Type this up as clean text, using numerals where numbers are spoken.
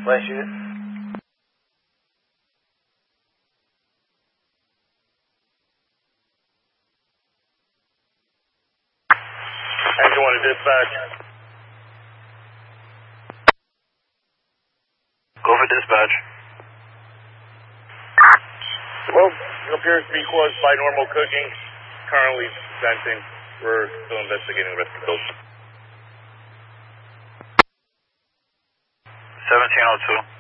Last unit. Engine 1 to dispatch. Go for dispatch. Well, it appears to be caused by normal cooking. Currently venting. We're still investigating the rest of those. 1702.